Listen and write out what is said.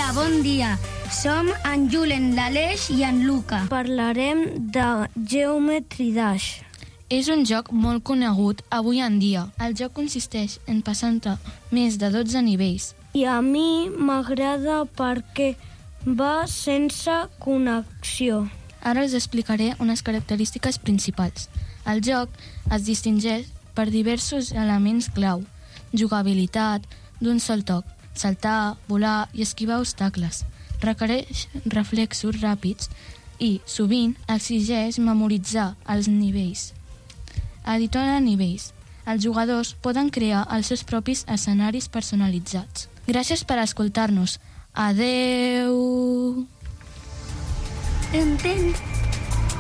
Hola, bon dia. Som en Julen, l'Aleix i en Luca. Parlarem de Geometry Dash. És un joc molt conegut avui en dia. El joc consisteix en passar-te més de 12 nivells. I a mi m'agrada perquè va sense connexió. Ara els explicaré unes característiques principals. El joc es distingeix per diversos elements clau. Jugabilitat d'un sol toc, saltar, volar i esquivar obstacles. Requereix reflexos ràpids i, sovint, exigeix memoritzar els nivells. Editor de nivells. Els jugadors poden crear els seus propis escenaris personalitzats. Gràcies per escoltar-nos. Adeu! Entén